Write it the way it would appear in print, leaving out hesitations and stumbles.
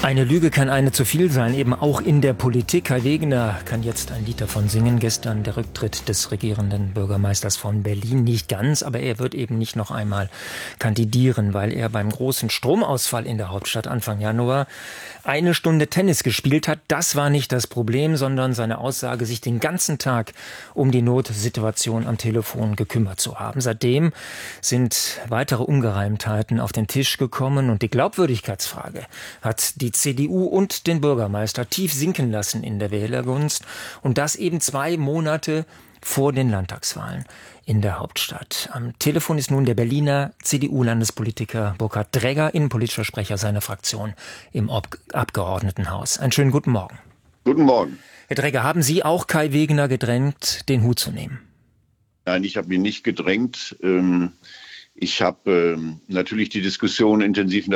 Eine Lüge kann eine zu viel sein, eben auch in der Politik. Kai Wegener kann jetzt ein Lied davon singen. Gestern der Rücktritt des regierenden Bürgermeisters von Berlin. Nicht ganz, aber er wird eben nicht noch einmal kandidieren, weil er beim großen Stromausfall in der Hauptstadt Anfang Januar 1 Stunde Tennis gespielt hat. Das war nicht das Problem, sondern seine Aussage, sich den ganzen Tag um die Notsituation am Telefon gekümmert zu haben. Seitdem sind weitere Ungereimtheiten auf den Tisch gekommen und die Glaubwürdigkeitsfrage hat die CDU und den Bürgermeister tief sinken lassen in der Wählergunst. Und das eben 2 Monate vor den Landtagswahlen in der Hauptstadt. Am Telefon ist nun der Berliner CDU-Landespolitiker Burkhard Dregger, innenpolitischer Sprecher seiner Fraktion im Abgeordnetenhaus. Einen schönen guten Morgen. Guten Morgen. Herr Dregger, haben Sie auch Kai Wegener gedrängt, den Hut zu nehmen? Nein, ich habe ihn nicht gedrängt. Ich habe natürlich die Diskussion intensiv